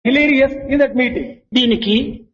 hilarious in that meeting. దీనికి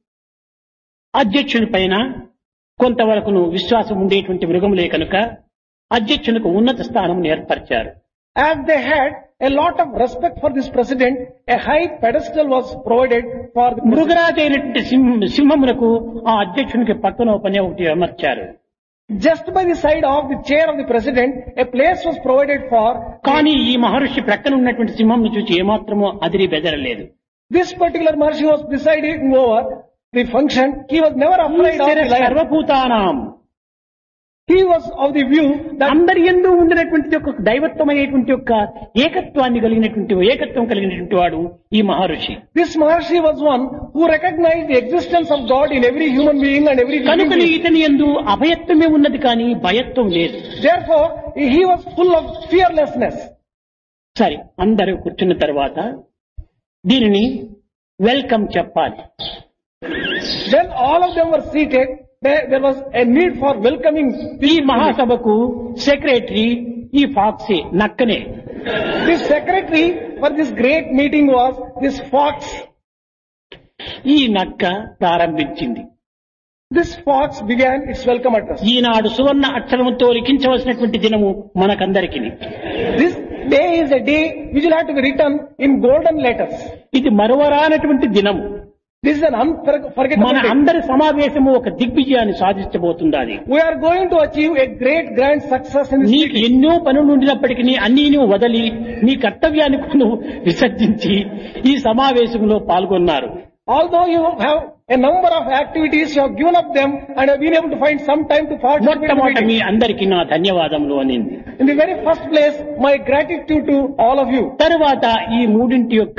అధ్యక్షుని పైన కొంతవరకును విశ్వాసం ఉండేటువంటి మృగములే కనుక అధ్యక్షునికి ఉన్నత స్థానం ఏర్పరిచారు. As they had a lot of respect for this president, a high pedestal was provided for the president. మృగరాజు అయినటువంటి సింహమునకు ఆ అధ్యక్షునికి పక్కన పని ఒకటి అమర్చారు. Just by the side of the chair of the president, a place was provided for. కానీ ఈ మహర్షి ప్రక్కన ఉన్నటువంటి సింహంను చూసి ఏమాత్రమో అదిరి బెదరలేదు. This particular Maharshi was presiding over the function. He was never afraid of the lion. సర్వభూతానాం He was of the view that అందరి యందు ఉండినటువంటి ఒక దైవత్వమైనటువంటి యొక్క ఏకత్వం కలిగినటువంటి వాడు ఈ మహర్షి. this Maharshi was one who recognized the existence of God in every human being and every living కనుకని being. ఇతని యందు అభయత్వమే ఉన్నది కానీ భయత్వం లేదు. Therefore, he was full of fearlessness. సరే, అందరూ కూర్చున్న తర్వాత దీనిని వెల్కమ్ చెప్పాలి. Then all of them were seated. There was a need for welcoming. ఈ మహాసభకు సెక్రటరీ ఈ ఫాక్సే నక్కనే. The secretary for this great meeting was this fox. ఈ నక్క ప్రారంభించింది. This fox began its welcome address. ఈనాడు సువర్ణ అక్షరముతో లిఖించవలసినటువంటి దినము మనకందరికి. This day is a day which will have to be written in golden letters. ఇది మరువరానటువంటి దినము. This is an unforgettable మన day. అందరి సమావేశము ఒక దిగ్విజయాన్ని సాధించబోతుండాలి. We are going to achieve a great grand success in this నీకు meeting. ఎన్నో పనులు ఉండినప్పటికీ అన్నీ నువ్వు వదలి నీ కర్తవ్యాన్ని నువ్వు విసర్జించి ఈ సమావేశంలో పాల్గొన్నారు. Although you have a number of activities, you have given up them and have been able to find some time to participate in the మొట్టమొదట మీ meeting. అందరికీ నా ధన్యవాదములు అనింది. In the very first place, my gratitude to all of you. తరువాత ఈ మూడింటి యొక్క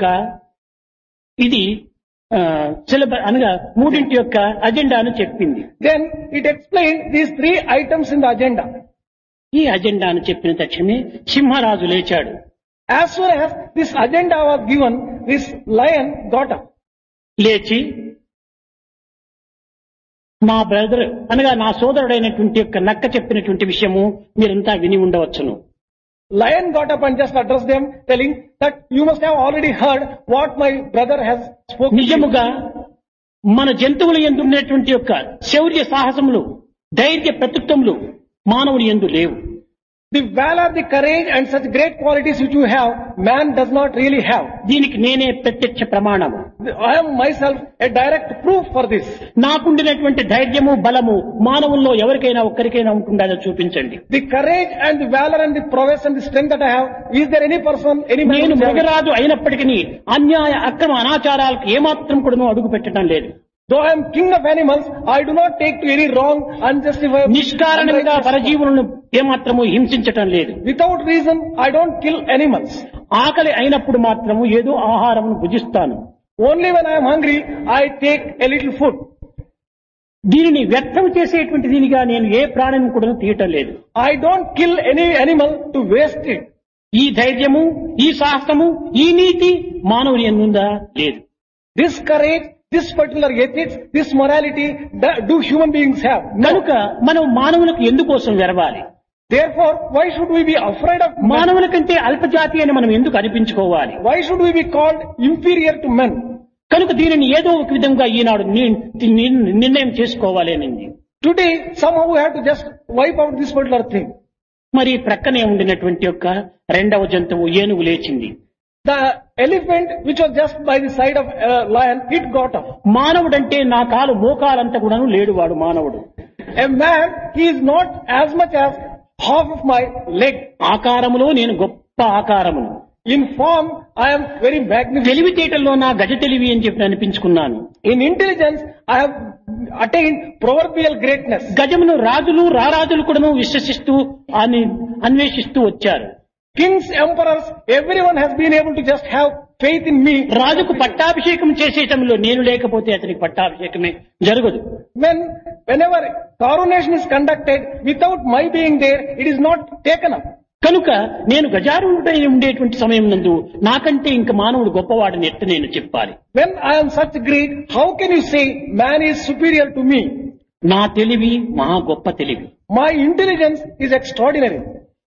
ఇది సిలబస్ అనగా మూడింటి యొక్క అజెండాను చెప్పింది. Then it explained these 3 items in the agenda. ఈ అజెండాను చెప్పిన తక్షణమే సింహరాజు లేచాడు. As soon as this agenda was given, this lion got up. లేచి నా బ్రదర్ అనగా నా సోదరుడైనటువంటి యొక్క నక్క చెప్పినటువంటి విషయము మీరంతా విని ఉండవచ్చును. Lion got up and just addressed them, telling that you must have already heard what my brother has spoken to you. నిజముగా మన జంతువుల యందు ఉన్నటువంటి యొక్క శౌర్య సాహసములు, ధైర్య ప్రతిత్వములు మానవుని యందు లేవు. The valor, the courage and such great qualities which you have, man does not really have. దీనికి నేనే ప్రత్యక్ష ప్రమాణము. I am myself a direct proof for this. నాకుండినటువంటి ధైర్యము బలము మానవుల్లో ఎవరికైనా ఒక్కరికైనా ఉంటుందో చూపించండి. The courage and the valor and the prowess and the strength that I have, is there any person, any man? నేను who has it? మృగరాజు అయినప్పటికీ అన్యాయ అక్రమ అనాచారాలకు ఏమాత్రం కూడా అడుగు పెట్టడం లేదు. Though I am king of animals, I do not take to any wrong, unjustified, నిష్కారణంగా unrighteous. పరజీవులను ఏమాత్రము హింసించటం లేదు. Without reason, I don't kill animals. ఆకలి అయినప్పుడు మాత్రము ఏదో ఆహారమును భుజిస్తాను. Only when I am hungry, I take a little food. దీనిని వ్యర్థం చేసేటువంటి దీనిగా నేను ఏ ప్రాణిని కూడా తీయటం లేదు. I don't kill any animal to waste it. ఈ ధైర్యము, ఈ సాహసము, ఈ నీతి మానవుని యందుందా లేదు. This courage, this particular ethics, this morality, do human beings have? No. కనుక మనం మానవులకు ఎందుకోసం వెరవాలి? Therefore, why should we be afraid of man? మానవుల కంటే అల్పజాతి అని మనం ఎందుకు అనిపించుకోవాలి? Why should we be called inferior to men? కనుక దీనిని ఏదో ఒక విధంగా ఈనాడు నిర్ణయం చేసుకోవాలి అనింది. Today, somehow we have to just wipe out this particular thing. మరి ప్రక్కనే ఉండినటువంటి యొక్క రెండవ జంతువు ఏనుగు లేచింది. The elephant, which was just by the side of a lion, it got up. మానవుడంటే నా కాలు మోకాలంతా కూడాను లేడు వాడు మానవుడు. A man, he is not as much as half of my leg. ఆకారములో నేను గొప్ప ఆకారమును, In form, I am very magnificent. తెలివితేటల్లో నా గజ తెలివి అని చెప్పి అనిపించుకున్నాను. In intelligence, I have attained proverbial greatness. గజమును రాజులు రారాజులు కూడాను విశ్వసిస్తూ అన్వేషిస్తూ వచ్చారు. Kings, emperors, everyone has been able to just have faith in me. రాజుకు పట్టాభిషేకం చేసేటంలో నేను లేకపోతే అతనికి పట్టాభిషేకమే జరగదు. Whenever coronation is conducted, without my being there, it is not taken up. కనుక నేను గజారూఢుడై ఉండేటువంటి సమయం నందు నాకంటే ఇంక మానవుడు గొప్పవాడని ఎట్ట నేను చెప్పాలి? When I am such great, how can you say man is superior to me? నా తెలివి మహా గొప్ప తెలివి. My intelligence is extraordinary.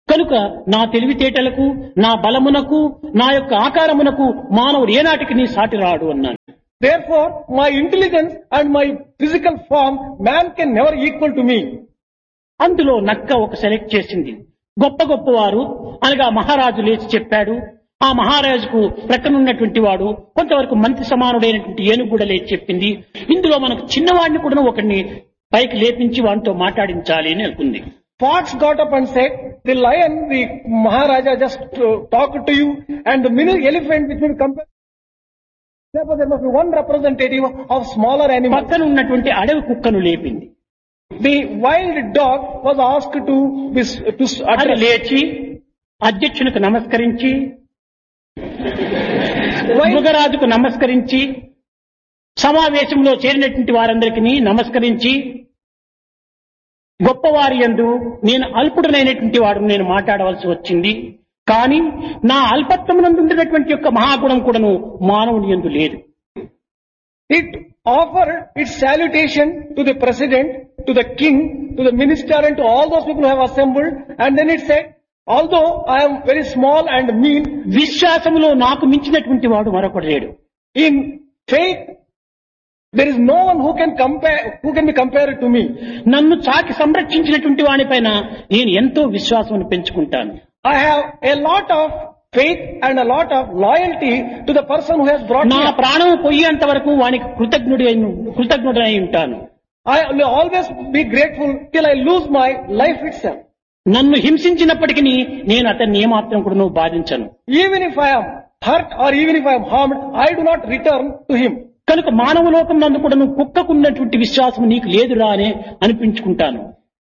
కనుక నా తెలివితేటలకు, నా బలమునకు, నా యొక్క ఆకారమునకు మానవుడు ఏనాటికి నీ సాటి రాడు అన్నాను. Therefore, my intelligence and my physical form, man can never equal to me. అందులో నక్క ఒక సెలెక్ట్ చేసింది. గొప్ప గొప్పవారు అనగా మహారాజు లేచి చెప్పాడు. ఆ మహారాజుకు ప్రక్కనున్నటువంటి వాడు కొంతవరకు మంత్రి సమానుడైనటువంటి ఏనుగు కూడా లేచి చెప్పింది. ఇందులో మనకు చిన్నవాడిని కూడా ఒకరిని పైకి లేపించి వాడితో మాట్లాడించాలి అని అనుకుంది. Fox got up and said, the lion, the Maharaja just talked to you, and the mini elephant which will compare. Therefore, there must be one representative of smaller animals. పక్కన ఉన్నటువంటి అడవి కుక్కను లేపింది. The wild dog was asked to అది లేచి అధ్యక్షునికి నమస్కరించి, మృగరాజుకు నమస్కరించి, సమావేశంలో చేరినటువంటి వారందరికీ నమస్కరించి, గొప్పవారి యందు నేను అల్పుడనైనటువంటి వాడు నేను మాట్లాడవలసి వచ్చింది. కానీ నా అల్పత్వమునందు ఉండేటువంటి యొక్క మహాగుణం కూడాను మానవుని యందు లేదు. It offered its salutation to the president, to the king, to the minister, and to all those people who have assembled. And then it said, although I am very small and mean, విశ్వాసములో నాకు మించినటువంటి వాడు మరొకడు లేడు. in faith, there is no one who can be compared to me. నన్ను చాకి సంరక్షించినటువంటి వాడిపైన నేను ఎంతో విశ్వాసం పెంచుకుంటాను. I have a lot of faith and a lot of loyalty to the person who has brought me నా up. ప్రాణం పోయేంత వరకు వానికి కృతజ్ఞుడై ఉంటాను. I will always be grateful till I lose my life itself. నన్ను హింసించినప్పటికీ నేను అతన్ని ఏమాత్రం కూడా బాధించను. Even if I am hurt or even if I am harmed, I do not return to him. కనుక మానవ లోకం నందు కూడా కుక్కకున్నటువంటి విశ్వాసం నీకు లేదురా అని అనిపించుకుంటాను.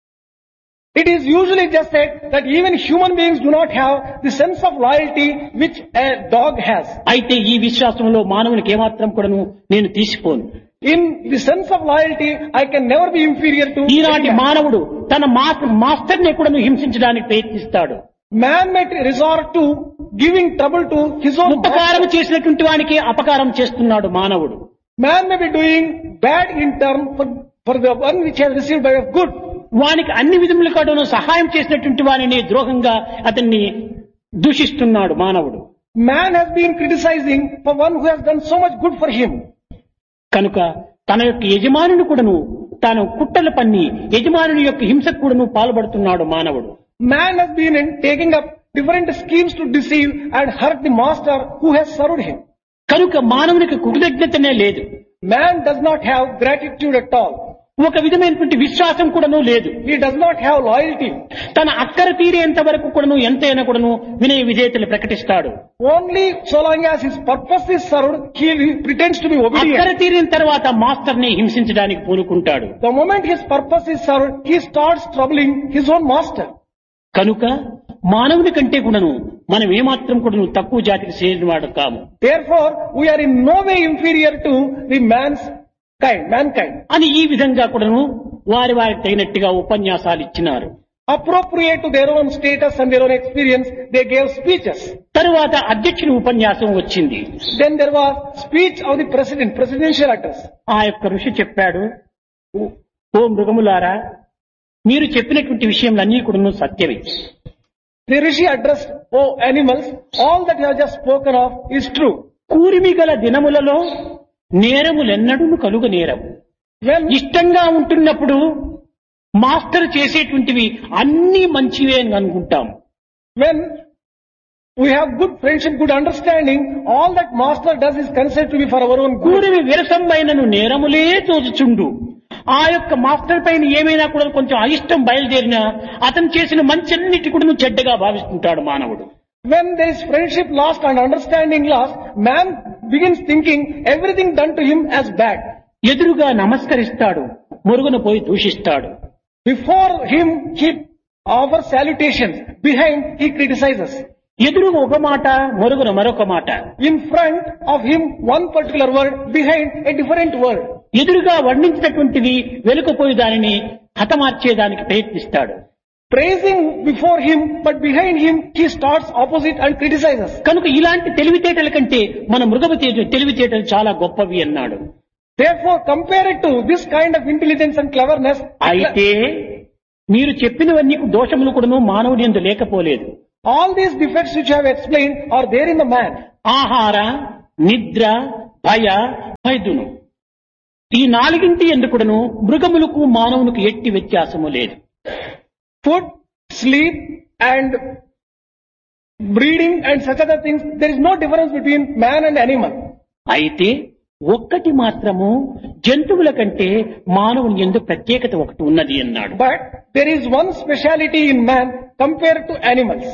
It is usually just said that even human beings do not have the sense of loyalty which a dog has. అయితే ఈ విశ్వాసంలో మానవునికి ఏమాత్రం కూడా నేను తీసిపోను. In the sense of loyalty, I can never be inferior to ఈనాటి any man. మానవుడు తన మాస్టర్ని కూడా హింసించడానికి ప్రయత్నిస్తాడు. Man may resort to giving trouble to his own ఉపకారం master. చేసినటువంటి వానికి అపకారం చేస్తున్నాడు మానవుడు. Man may be doing bad in turn for the one which has received by of good. వానికి అన్ని విధముల కాడను సహాయం చేసినటువంటి వారిని ద్రోహంగా అతన్ని దూషిస్తున్నాడు మానవుడు. Man has been criticizing for one who has done so much good for him. కనుక తన యొక్క యజమానుని కూడాను తాను కుట్రలు పన్ని యజమానుని యొక్క హింసకు కూడాను పాల్పడుతున్నాడు మానవుడు. Man has been taking up different schemes to deceive and hurt the master who has served him. కనుక మానవునికి కృతజ్ఞతనే లేదు. Man does not have gratitude at all. ఒక విధమైనటువంటి విశ్వాసం కూడాను లేదు. He does not have loyalty. తన అక్కర తీరేంత వరకు కూడాను ఎంతైనా కూడాను వినయ విధేయతలు ప్రకటిస్తాడు. Only so long as his purpose is served, he pretends to be అక్కర obedient. తీరిన తర్వాత మాస్టర్ ని హింసించడానికి పూనుకుంటాడు. The moment his purpose is served, he starts troubling his own master. కనుక మానవుని కంటే కూడాను మనం ఏమాత్రం కూడాను తక్కువ జాతికి చేరిన వాడు కాము. Therefore, we are in no way inferior to the mankind. అని ఈ విధంగా కూడాను వారికి తగినట్టుగా ఉపన్యాసాలు ఇచ్చినారు. Appropriate to their own status and their own experience, they gave speeches. తరువాత అధ్యక్షుని ఉపన్యాసం వచ్చింది. Then there was speech of the presidential address. ఆ యొక్క ఋషి చెప్పాడు, ఓ మృగములారా, మీరు చెప్పినటువంటి విషయంలన్నీ కూడాను సత్యమే. The rishi addressed, "O animals, all that you have just spoken of is true." కూరిమి గల దినములలో నేరములెన్నడూ కలుగు నేరము. When ఇష్టంగా ఉంటున్నప్పుడు మాస్టర్ చేసేటువంటివి అన్ని మంచివే అని అనుకుంటాం. we have good friendship, good understanding, all that master does is considered to be for our own good. కూరిమి విరసంబైనను నేరములే తోచుచుండు. ఆ యొక్క మాస్టర్ పైన ఏమైనా కూడా కొంచెం అయిష్టం బయలుదేరినా అతను చేసిన మంచన్నిటి కూడా చెడ్డగా భావిస్తుంటాడు మానవుడు. When there is friendship lost and understanding lost, man begins thinking everything done to him as bad. ఎదురుగా నమస్కరిస్తాడు, మొరుగున పోయి దూషిస్తాడు. Before him, he offers salutations. Behind, he criticizes. ఎదురుగా ఒక మాట, మొరుగున మరొక మాట. In front of him, one particular word. Behind, a different word. ఎదురుగా వర్ణించినటువంటిది వెనుకపోయి దానిని హతమార్చేదానికి ప్రయత్నిస్తాడు. Praising before him, but behind him, he starts opposite and criticizes. కనుక ఇలాంటి తెలివితేటల కంటే మన మృగము తెలివితేటలు చాలా గొప్పవి అన్నాడు. Therefore, compared to this kind of intelligence and cleverness, అయితే మీరు చెప్పినవన్నీ దోషములు కూడాను మానవుని యందు లేకపోలేదు. All these defects which I have explained are there in the man. ఆహార, నిద్ర, భయ, భైదును ఈ నాలుగింటి ఎందుకుడను మృగములకు మానవునికి ఎట్టి వ్యత్యాసము లేదు. Food, sleep and breeding and such other things, there is no difference between man and animal. అయితే ఒక్కటి మాత్రము జంతువుల కంటే మానవుని యందు ప్రత్యేకత ఒకటి ఉన్నది అన్నాడు. But there is one speciality in man compared to animals.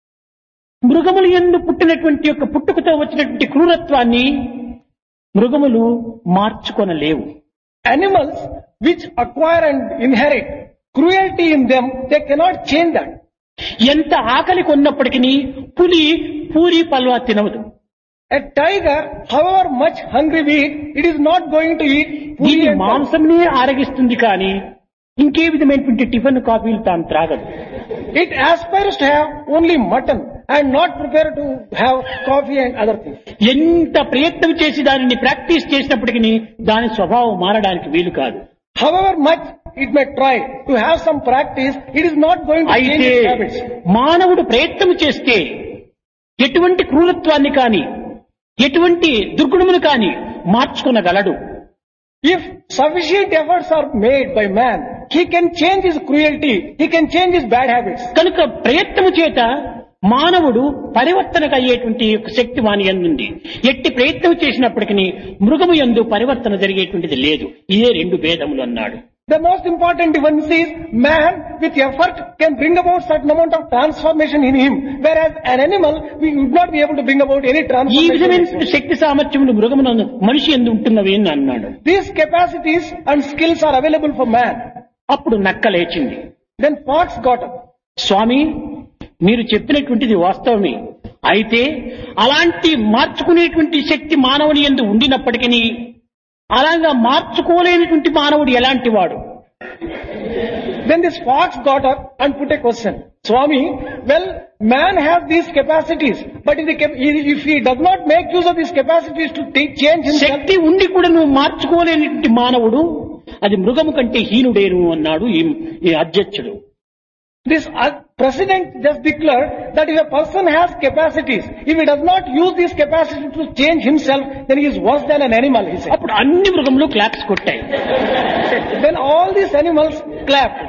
మృగముల యందు పుట్టినటువంటి యొక్క పుట్టుకతో వచ్చినటువంటి క్రూరత్వాన్ని మృగములు మార్చుకొనలేవు. Animals which acquire and inherit cruelty in them, they cannot change that. ఎంత ఆకలి కొన్నప్పటికీ పులి puri పల్వా తినవదు. A tiger, however much hungry we eat, it is not going to eat puri దీని and మాంసంనే ఆరగిస్తుంది కానీ ఇంకే విధమైనటువంటి టిఫిన్ కాఫీలు తాను త్రాగదు. it aspires to have only mutton and not prepared to have coffee and other things. ఎంత ప్రయత్నం చేసి దానిని ప్రాక్టీస్ చేసినప్పటికీ దాని స్వభావం మారడానికి వీలు కాదు. However much it may try to have some practice, it is not going to change అయితే its habits. మానవుడు ప్రయత్నం చేస్తే ఎటువంటి క్రూరత్వాన్ని కాని ఎటువంటి దుర్గుణమును కాని మార్చుకొనగలడు. If sufficient efforts are made by man, he can change his cruelty, he can change his bad habits. కనుక ప్రయత్నము చేత మానవుడు పరివర్తనకు అయ్యేటువంటి ఒక శక్తి వాని యందుంది. ఎట్టి ప్రయత్నం చేసినప్పటికీ మృగము యందు పరివర్తన జరిగేటువంటిది లేదు. ఇదే రెండు భేదములు అన్నాడు. The most important difference is man with effort can bring about certain amount of transformation in him, whereas an animal we would not be able to bring about any ఈ transformation. విధమైన శక్తి సామర్థ్యములు మృగమునందు మనిషి యందు ఉంటున్నవి అని అన్నాడు. These capacities and skills are available for man. అప్పుడు నక్క లేచింది. Then fox got up. స్వామి, మీరు చెప్పినటువంటిది వాస్తవమే. అయితే అలాంటి మార్చుకునేటువంటి శక్తి మానవుని యందు ఉండినప్పటికీ అలాగా మార్చుకోలేనటువంటి మానవుడు ఎలాంటి వాడు? Then this fox got up and put a question. Swami, well, man has these capacities, but if he does not make use of these capacities to change himself, శక్తి ఉండి కూడా నువ్వు మార్చుకోలేనటువంటి మానవుడు అది మృగము కంటే హీనుడేను అన్నాడు ఈ అధ్యక్షుడు. this president just declared that if a person has capacities, if he does not use these capacities to change himself, then he is worse than an animal, he said. అప్పుడు అన్ని మృగములు claps కొట్టాయి. Then all these animals clapped.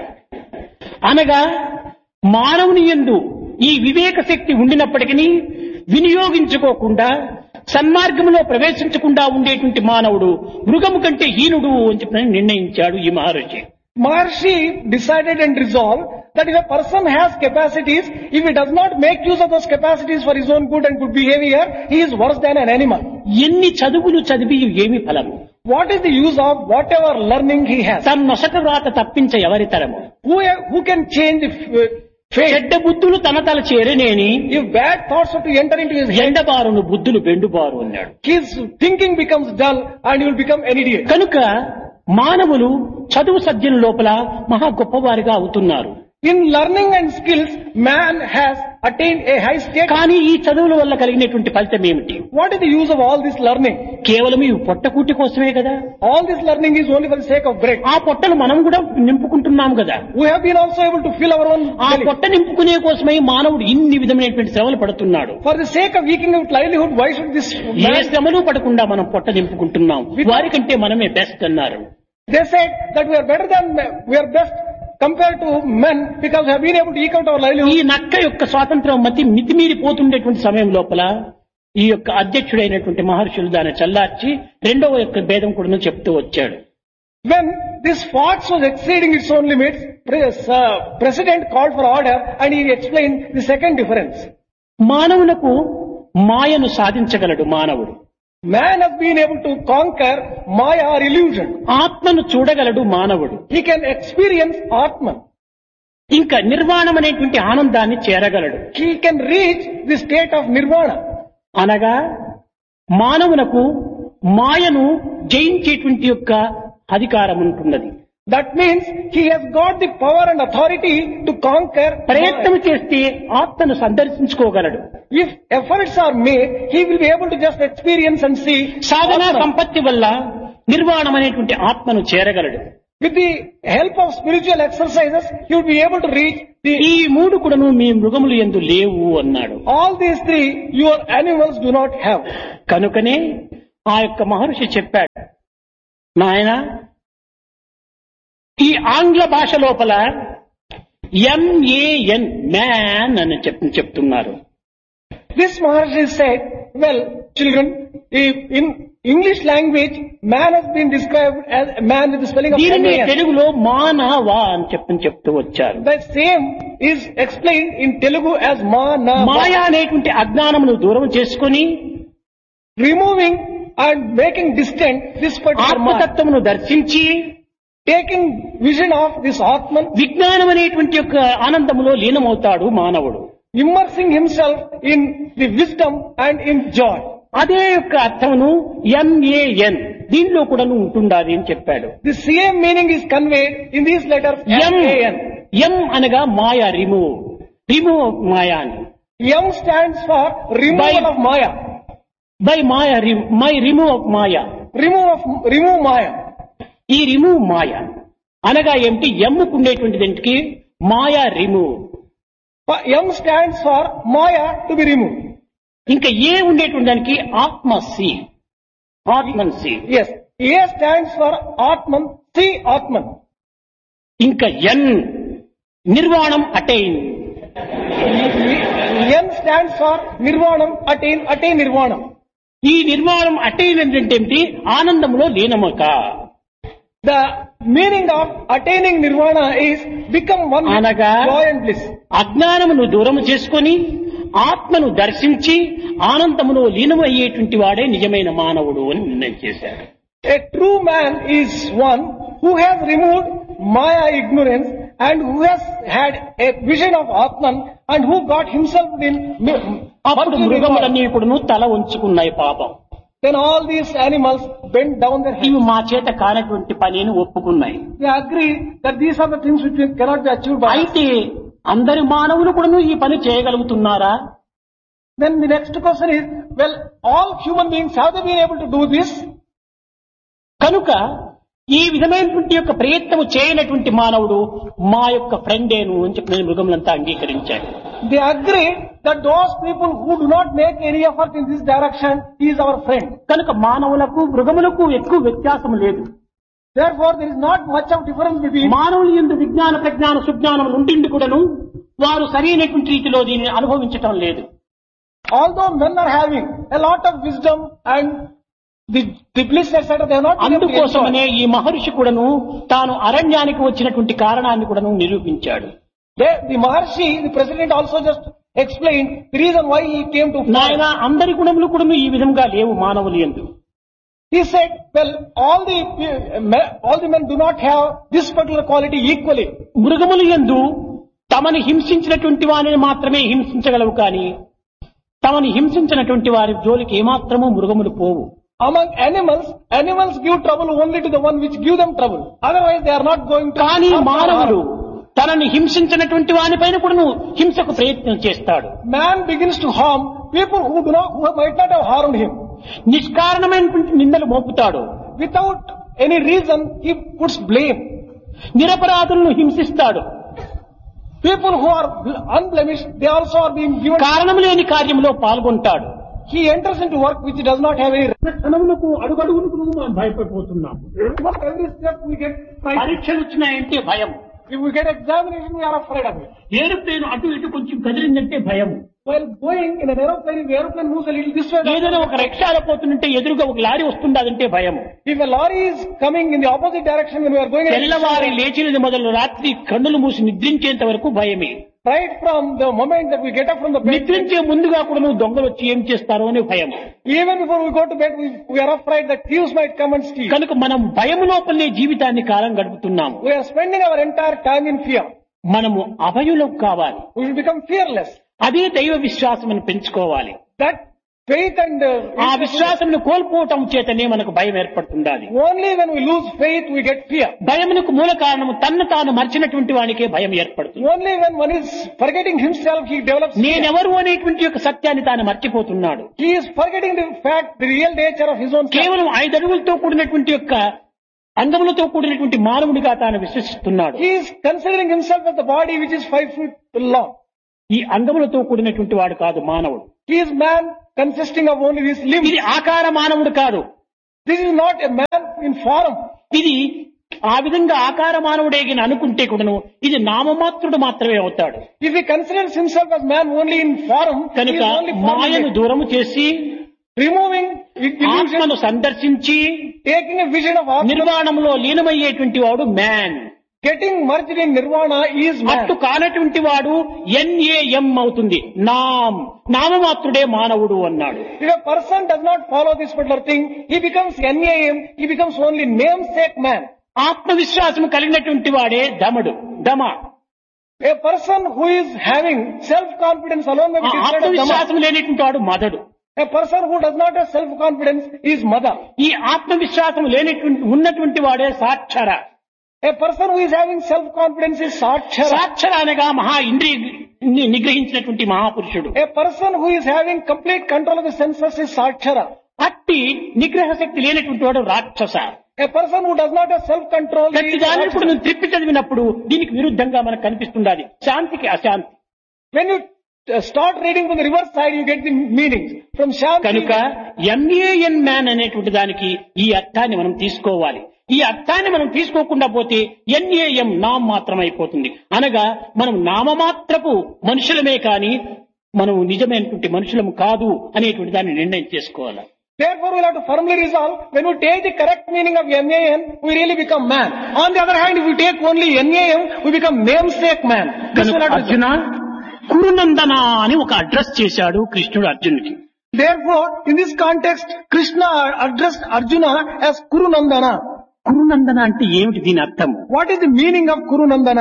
అనగా మానవుని యందు ఈ వివేక శక్తి ఉండినప్పటికీ వినియోగించుకోకుండా సన్మార్గంలో ప్రవేశించకుండా ఉండేటువంటి మానవుడు మృగము కంటే హీనుడు అని చెప్పి నిర్ణయించాడు ఈ మహర్షి. Maharshi decided and resolved that if a person has capacities, if he does not make use of those capacities for his own good and good behavior, he is worse than an animal. ఎన్ని చదువులు చదివి ఏమి ఫలము? What is the use of whatever learning he has? తన్నొసట రాత తప్పించ ఎవరి తరము? Who can change the fate? చెడ్డ బుద్ధులు తన తల చేరనేని If bad thoughts are to enter into his head, ఎండబారును బుద్ధులు బెండుబారు అన్నాడు. his thinking becomes dull and he will become an idiot. కనుక మానవులు చదువు సజ్జన లోపల మహా గొప్పవారిగా అవుతున్నారు. In learning and skills, man has attained a high state. కానీ ఈ చదువుల వల్ల కలిగినటువంటి ఫలితం ఏమిటి? What is the use of all this learning? కేవలం ఈ పొట్టకూటి కోసమే కదా. All this learning is only for the sake of bread. ఆ పొట్టను మనం కూడా నింపుకుంటున్నాం కదా. We have been also able to fill our own ఆ belly. పొట్ట నింపుకునే కోసమై మానవుడు ఇన్ని విధమైనటువంటి శ్రమలు పడుతున్నాడు. For the sake of eking out livelihood, why should this A man? శ్రమలు పడకుండా మనం పొట్ట నింపుకుంటున్నాం. వారికంటే మనమే బెస్ట్ అన్నారు. They said that we are better than we are best compared to men because we have been able to eke out our ఈ livelihood. నక్క యొక్క స్వాతంత్రం మితిమీరిపోతుండేటువంటి సమయంలో ఈ యొక్క అధ్యక్షుడైనటువంటి మహర్షులు దాన్ని చల్లార్చి రెండవ యొక్క భేదం కూడా చెప్తూ వచ్చాడు. When this fox was exceeding its own limits, president called for order and he explained the second difference. మానవులకు మాయను సాధించగలడు మానవుడు. Man has been able to conquer Maya or illusion. ఆత్మను చూడగలడు మానవుడు. He can experience Atman. ఇంకా నిర్వాణం అనేటువంటి ఆనందాన్ని చేరగలడు. He can reach the state of Nirvana. అనగా మానవునకు మాయను జయించేటువంటి యొక్క అధికారం ఉంటున్నది. That means he has got the power and authority to conquer. ప్రయత్నం చేస్తే ఆత్మను సందర్శించుకోగలడు. If efforts are made, he will be able to just experience and see. Sadhana Atman. సంపత్తి వల్ల నిర్వాణం అనేటువంటి ఆత్మను చేరగలడు. With the help of spiritual exercises, he would be able to reach ఈ మూడు కూడాను మీ మృగములు యందు లేవు అన్నాడు. all these three your animals do not have. కనుకనే ఆ యొక్క మహర్షి చెప్పాడు, నాయన ఈ ఆంగ్ల భాష లోపల MAN మ్యాన్ అని చెప్తున్నారు. This Maharshi said, well, children, in English language, man has been described as a man with the spelling of దీనిని man. తెలుగులో మానవా అని చెప్తూ వచ్చారు. The same is explained in Telugu as mana. మాయా అనేటువంటి అజ్ఞానమును దూరం చేసుకొని Removing and making distant this particular man. ఆత్మతత్వమును దర్శించి Taking vision of this Atman, విజ్ఞానం అనేటువంటి యొక్క ఆనందములో లీనమవుతాడు మానవుడు. immersing himself in the wisdom and in joy. అదే యొక్క అర్థమును MAN దీనిలో కూడా ఉంటుండాలి అని చెప్పాడు. The same meaning is conveyed in these letters MAN. M అనగా మాయా, రిమూవ్ ఆఫ్ మాయా అని. M stands for removal of Maya. By Maya, my remove of Maya. Remove Maya. ఈ రిమూవ్ మాయా అనగా ఏమిటి? ఎమ్ముకు ఉండేటువంటి దానికి మాయా remove. M stands for Maya to be removed. ఇంకా ఏ ఉండేటువంటి దానికి ఆత్మసి, ఆత్మన్సి. Yes. A stands for Atman, see Atman. ఇంకా ఎన్ నిర్వాణం attain. N stands for Nirvanam, attain Nirvanam. ఈ నిర్వాణం అటైన్ అంటే ఏమిటి? ఆనందంలో లీనమక. The meaning of attaining Nirvana is become one with అనగా joy and bliss. అజ్ఞానమును దూరము చేసుకొని ఆత్మను దర్శించి ఆనందములో లీనమయ్యేటువంటి వాడే నిజమైన మానవుడు అని నిర్ణయం చేశారు. A true man is one who has removed Maya ignorance and who has had a vision of Atman and who got himself in అప్పుడు మృగములన్నీ కూడా తల ఉంచుకున్నాయి పాపం. Then all these animals bent down their heads. ఇవి మా చేత కానటువంటి పనిని ఒప్పుకున్నాయి. They agree that these are the things which cannot be achieved by us. అయితే అందరి మానవులు కూడా ఈ పని చేయగలుగుతున్నారా? Then the next question is, well, all human beings, have they been able to do this? కనుక ఈ విధమైనటువంటి యొక్క ప్రయత్నము చేయనటువంటి మానవుడు మా యొక్క ఫ్రెండేను అని చెప్పిన మృగములంతా అంగీకరించాడు. They agree that those people who do not make any effort in this direction is our friend. కనుక మానవులకు మృగములకు ఎక్కువ వ్యత్యాసం లేదు. Therefore, there is not much of difference between మానవులు యందు విజ్ఞాన ప్రజ్ఞాన సుజ్ఞానములు ఉండిండి కూడాను వారు సరైనటువంటి రీతిలో దీనిని అనుభవించటం లేదు. although men are having a lot of wisdom and the bliss etc., they are not able to enjoy. అందుకోసమనే ఈ మహర్షి కూడాను తాను అరణ్యానికి వచ్చినటువంటి కారణాన్ని కూడాను నిరూపించాడు. The Maharshi, the president, also just explained the reason why he came to నాయన అందరి గుణములు కూడాను ఈ విధంగా లేవు మానవులు యందు. He said, well, all the men do not have this particular quality equally. మృగములు యందు తమని హింసించినటువంటి వారిని మాత్రమే హింసించగలవు కానీ తమని హింసించినటువంటి వారి జోలికి ఏమాత్రమూ మృగములు పోవు. Among animals give trouble only to the one which give them trouble. Otherwise they are not going to. కానీ మానవుడు తనని హింసించినటువంటి వానిపైన కూడా హింసకు ప్రయత్నం చేస్తాడు. Man begins to harm people who might not have harmed him. నిష్కారణమైనటువంటి నిందలు మోపుతాడు. Without any reason he puts blame. నిరపరాధులను హింసిస్తాడు. People who are unblemished, they also are being given. కారణం లేని కార్యంలో పాల్గొంటాడు. He enters into work which does not have any. క్షణములకు అడుగడుగులకు మనం భయపడిపోతున్నాం. Every step we get. పరీక్షలు వచ్చినాయంటే భయం. If we get examination, we are afraid of it. Aeroplane అటు ఇటు కొంచెం కదిలిందంటే భయం. While going in an aeroplane, if the aeroplane moves a little this way. ఏదైనా ఒక రిక్షాలో పోతుంటే ఎదురుగా ఒక లారీ వస్తుండదంటే భయం. If a lorry is coming in the opposite direction when we are going. తెల్లవారి లేచినది మొదలు రాత్రి కన్నులు మూసి నిద్రించేంత వరకు భయమే. Right from the moment that we get up from the bed. నిద్రించే ముందుగా కూడా నువ్వు దొంగలు వచ్చి ఏం చేస్తారో అని భయం. Even before we go to bed, we are afraid that thieves might come and steal. కనుక మనం భయం లోపలనే జీవితాన్ని కాలం గడుపుతున్నాము. We are spending our entire time in fear. మనము అభయులకు కావాలి. We should become fearless. అదే దైవ విశ్వాసం పెంచుకోవాలి. That faith and ఆ విశ్వాసం కోల్పోవటం చేతనే మనకు భయం ఏర్పడుతుండాలి. only when we lose faith we get fear. భయమునకు మూల కారణము తన్ను తాను మర్చినటువంటి వానికే భయం ఏర్పడుతుంది. Only when one is forgetting himself he develops fear. నేనెవరు అనేటువంటి యొక్క సత్యాన్ని తాను మర్చిపోతున్నాడు. He is forgetting the fact, the real nature of his own self. కేవలం 5 అడుగులతో కూడినటువంటి యొక్క అంగములతో కూడినటువంటి మానవుడిగా తాను విశ్వసిస్తున్నాడు. He is considering himself as the body which is 5 feet long. ఈ అంగములతో కూడినటువంటి వాడు కాదు మానవుడు. He is man consisting of only his limbs. ఇది ఆకార మానవుడు కాదు. This is not a man in form. ఇది ఆ విధంగా ఆకార మానవుడే అనుకుంటే కూడాను ఇది నామమాత్రుడు మాత్రమే అవుతాడు. If he considers himself as man only in form, he కనుక is only మాయను formulated. దూరము చేసి Removing illusion, ఆత్మను సందర్శించి taking a vision of Atman, నిర్వాణంలో లీనమయ్యేటువంటి వాడు man. getting merged in nirvana is man. అట్టు కానటువంటి వాడు NAM అవుతుంది. నామమాత్రుడే మానవుడు అన్నాడు. If a person does not follow this particular thing, he becomes NAM, he becomes only namesake man. ఆత్మవిశ్వాసం కలిగినటువంటి వాడే దమ. A person who is having self-confidence alone may be considered as Dama. ఆత్మవిశ్వాసం లేనటువంటి వాడు మదడు. A person who does not have self-confidence is Mada. ఈ ఆత్మవిశ్వాసం ఉన్నటువంటి వాడే సాక్షర. A person who is having self-confidence is Sakshara. సాక్షర అనగా మహా ఇంద్రియ నిగ్రహించినటువంటి మహాపురుషుడు. A person who is having complete control of the senses is Sakshara. అట్టి నిగ్రహ శక్తి లేనటువంటి వాడు రాక్షస. A person who does not have self-control ప్రతి is దానిని ఇప్పుడు Rakshasa. నువ్వు త్రిప్పి చదివినప్పుడు దీనికి విరుద్ధంగా మనకు కనిపిస్తుండాలి. శాంతికి అశాంతి. When you start reading from the reverse side, you get the meanings. From Shanti. కనుక MAN మ్యాన్ అనేటువంటి దానికి ఈ అర్థాన్ని మనం తీసుకోవాలి. ఈ అర్థాన్ని మనం తీసుకోకుండా పోతే NAM నామ మాత్రం అయిపోతుంది. అనగా మనం నామమాత్రపు మనుషులమే కాని మనం నిజమైనటువంటి మనుషులము కాదు అనేటువంటి దాన్ని నిర్ణయం చేసుకోవాలి. Therefore, we'll have to firmly resolve, when we take the correct meaning of MAN, we really become man. On the other hand, if we take only NAM, we become namesake man. This will కనుక have to Arjuna కురునందన అని ఒక address చేశాడు కృష్ణుడు అర్జునుడికి. Therefore, in this context, Krishna addressed Arjuna as Kurunandana. కురునందన అంటే ఏమిటి దీని అర్థము? What is the meaning of Kurunandana?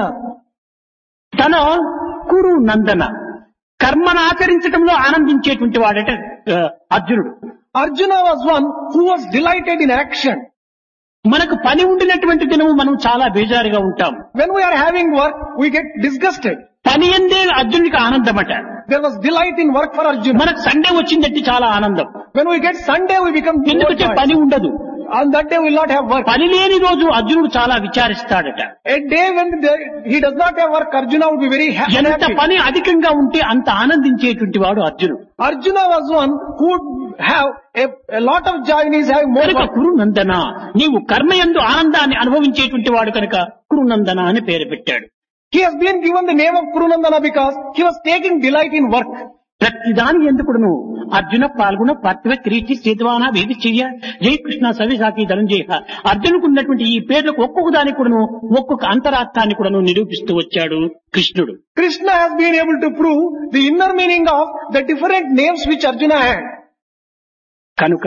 తన కురునందన కర్మను ఆచరించడంలో ఆనందించేటువంటి వాడట అర్జునుడు. Arjuna was one who was delighted in action. మనకు పని ఉండినటువంటి దినము మనం చాలా బేజారుగా ఉంటాం. When we are having work, we get disgusted. పని ఎందే అర్జునుడికి ఆనందమట. There was delight in work for Arjuna. మనకు సండే వచ్చిందంటే చాలా ఆనందం. When we get Sunday, we become ఎందుకంటే overjoyed. పని ఉండదు. On that day, we will not have work. పని లేని రోజు అర్జునుడు చాలా విచారిస్తాడట. A day when he does not have work, Arjuna would be very ఎంత happy. పని అధికంగా ఉంటే అంత ఆనందించేటువంటి వాడు అర్జునుడు. Arjuna was one who would have a lot of joy when he is having more కనుక work. కురునందన నీవు కర్మయందు ఆనందాన్ని అనుభవించేటువంటి వాడు కనుక కురునందన అని పేరు పెట్టాడు. He has been given the name of Kurunandana because he was taking delight in work. ప్రతిదాని ఎందుకును అర్జున పాల్గొన పార్థివ క్రీటి శ్రీద్వాన వేది చెయ్య జై కృష్ణ సవిసాకి ధనంజయ అర్జునుకు ఉన్నటువంటి ఈ పేర్లకు ఒక్కొక్క దానికి కూడాను ఒక్కొక్క అంతరార్థాన్ని కూడాను నిరూపిస్తూ వచ్చాడు కృష్ణుడు. Krishna has been able to prove the inner meaning of the different names which Arjuna had. కనుక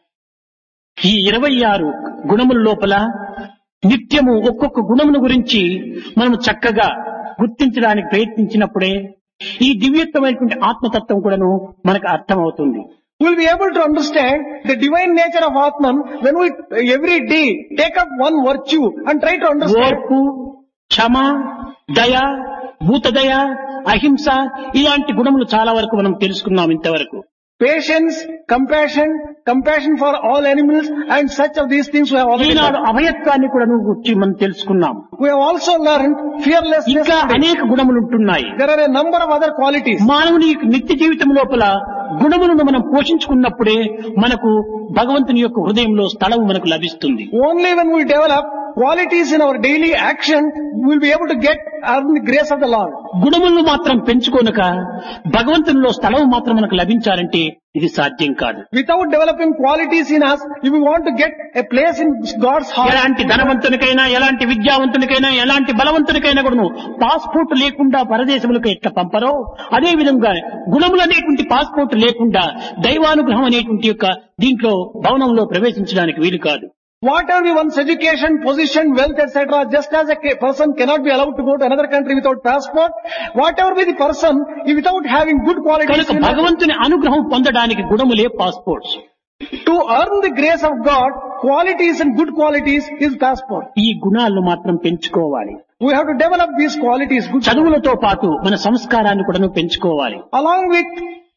ఈ 26 గుణముల లోపల నిత్యము ఒక్కొక్క గుణమును గురించి మనం చక్కగా గుర్తించడానికి ప్రయత్నించినప్పుడే ఈ దివ్యత్వమైనటువంటి ఆత్మతత్వం కూడాను మనకు అర్థమవుతుంది. We will be able to understand the divine nature of Atman when we every day take up one virtue and try to understand. ఓర్పు, క్షమ, దయ, భూతదయ, అహింస ఇలాంటి గుణములు చాలా వరకు మనం తెలుసుకున్నాం ఇంతవరకు. Patience, compassion for all animals and such of these things we have already Eenadu learned. అభయత్వాన్ని కూడా గురించి మనం తెలుసుకున్నాం. We have also learned fearlessness. ఇంకా అనేక గుణములు ఉంటున్నాయి. There are a number of other qualities. మానవుని నిత్య జీవితం లోపల గుణములను మనం పోషించుకున్నప్పుడే మనకు భగవంతుని యొక్క హృదయంలో స్థలం మనకు లభిస్తుంది. Only when we develop qualities in our daily action, we will be able to earn the grace of the Lord. గుణములను మాత్రం పెంచుకోనక భగవంతునిలో స్థలం మాత్రం మనకు లభించాలంటే ఇది సాధ్యం కాదు. Without developing qualities in us, if we want to get a place in God's heart, ఎలాంటి ధనవంతునికైనా ఎలాంటి విద్యావంతునికైనా ఎలాంటి బలవంతునికైనా కూడా పాస్పోర్ట్ లేకుండా పరదేశములకు ఎట్లా పంపరో అదే విధంగా గుణములు అనేటువంటి పాస్పోర్ట్ లేకుండా దైవానుగ్రహం అనేటువంటి యొక్క దీంట్లో భవనంలో ప్రవేశించడానికి వీలు కాదు. whatever be one's education, position, wealth, etc., just as a person cannot be allowed to go to another country without passport, whatever be the person, if without having good qualities, కనుక భగవంతుని అనుగ్రహం పొందడానికి గుణములే passports. to earn the grace of God, qualities and good qualities is passport. ఈ గుణాలను మాత్రం పెంచుకోవాలి. We have to develop these qualities. Good చదువులతో పాటు మన సంస్కారాన్ని కూడా పెంచుకోవాలి. along with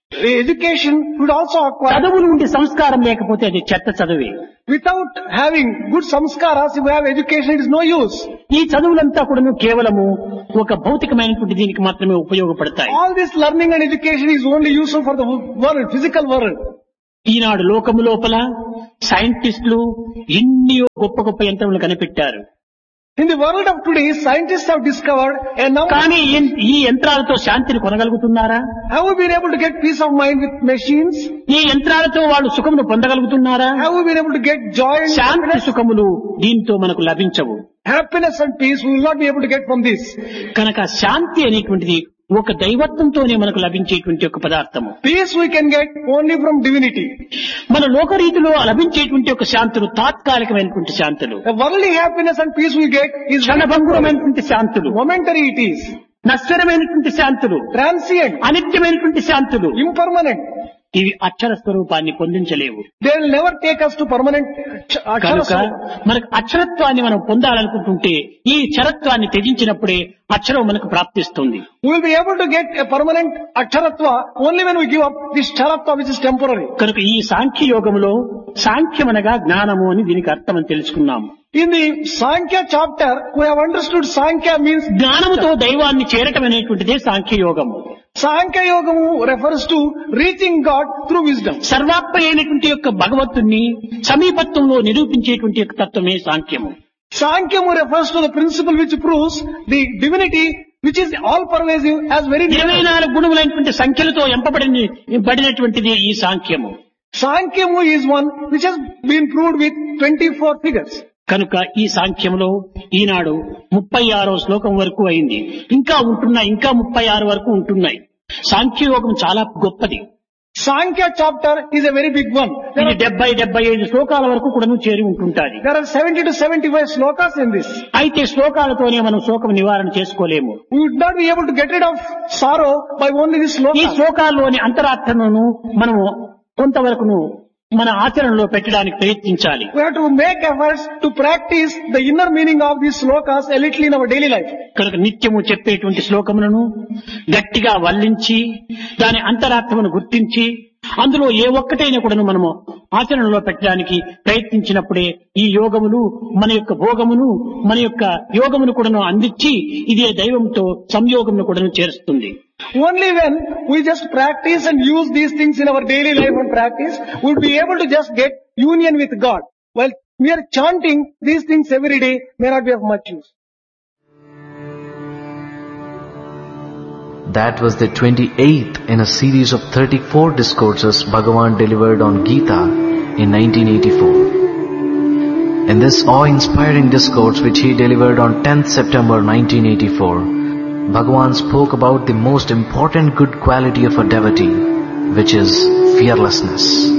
Education would also acquire. చదువు నుండి సంస్కారం లేకపోతే అది చెత్త చదువే. Without having good samskaras, if you have education, it is no use. ఈ చదువులంతా కూడా కేవలము ఒక భౌతికమైనటువంటి దీనికి మాత్రమే ఉపయోగపడతాయి. All this learning and education is only useful for the world, physical world. ఈనాడు లోకము లోపల సైంటిస్టులు ఎన్నో గొప్ప గొప్ప యంత్రములు కనిపెట్టారు. In the world of today, scientists have discovered a number. కానీ ఈ యంత్రాలతో శాంతిని కొనగలుగుతున్నారా? Have we been able to get peace of mind with machines? ఈ యంత్రాలతో వాళ్ళు సుఖమును పొందగలుగుతున్నారా? Have we been able to get joy and Shanti happiness? సుఖములు దీంతో మనకు లభించవు. Happiness and peace we will not be able to get from this. కనుక శాంతి అనేటువంటిది ఒక దైవత్వంతోనే మనకు లభించేటువంటి ఒక పదార్థము. Peace we can get only from divinity. మన లోకరీతిలో లభించేటువంటి ఒక శాంతులు తాత్కాలికమైనటువంటి శాంతులు. The worldly happiness and peace we get is క్షణభంగురమైనటువంటి శాంతులు, momentary it is. నశ్వరమైనటువంటి శాంతులు, Transient, అనిత్యమైనటువంటి శాంతులు. impermanent. ఇవి అక్షర స్వరూపాన్ని పొందించలేవు. They will never take us to permanent కనుక మనకు అక్షరత్వాన్ని మనం పొందాలనుకుంటుంటే ఈ చరత్వాన్ని త్యజించినప్పుడే అక్షరం మనకు ప్రాప్తిస్తుంది. We will be able to get a permanent aksharatva only when we give up this charatva which is temporary. కనుక ఈ సాంఖ్య యోగములో సాంఖ్యమనగా జ్ఞానము అని దీనికి అర్థం అని తెలుసుకున్నాము. In the Sankhya chapter, we have understood Sankhya means జ్ఞానముతో దైవాన్ని చేరటం అనేటువంటిదే సాంఖ్య యోగము. Sankhya Yogamu refers to reaching God through wisdom. సర్వాత్మ అయినటువంటి యొక్క భగవత్తుని సమీపత్వంలో నిరూపించేటువంటి యొక్క తత్వమే సాంఖ్యము. Sankhyamu refers to the principle which proves the divinity which is all pervasive as very 24 గుణములైనటువంటి సంఖ్యలతో ఎంపబడినటువంటిది ఈ సాంఖ్యము. Sankhyamu is one which has been proved with 24 figures. కనుక ఈ సాంఖ్యంలో ఈనాడు 36వ శ్లోకం వరకు అయింది. ఇంకా 36 వరకు ఉంటున్నాయి. సాంఖ్యయోగం చాలా గొప్పది. Sankhya chapter is a very big one. ఇది 70-75 శ్లోకాల వరకు కూడా చేరి ఉంటుంటాది. There are 70 to 75 slokas in this. అయితే శ్లోకాలతోనే మనం శోకం నివారణ చేసుకోలేము. We would not be able to get rid of sorrow by only this ఈ sloka. శ్లోకాల్లోని అంతరార్థమును మనము కొంతవరకును మన ఆచరణలో పెట్టడానికి ప్రయత్నించాలి. We have to make efforts to practice the inner meaning of these slokas a little in our daily life. కనుక నిత్యము చెప్పేటువంటి శ్లోకములను గట్టిగా వల్లించి దాని అంతరార్థమును గుర్తించి అందులో ఏ ఒక్కటైనా కూడా మనము ఆచరణలో పెట్టడానికి ప్రయత్నించినప్పుడే ఈ యోగములు మన యొక్క భోగమును మన యొక్క యోగమును కూడా అందించి ఇదే దైవంతో సంయోగమును కూడా చేరుస్తుంది. Only when we just practice and use these things in our daily life and practice, we will be able to just get union with God. While mere chanting these things every day may not be of much use. That was the 28th in a series of 34 discourses Bhagavan delivered on Gita in 1984. In this awe-inspiring discourse which he delivered on 10th September 1984, Bhagavan spoke about the most important good quality of a devotee, which is fearlessness.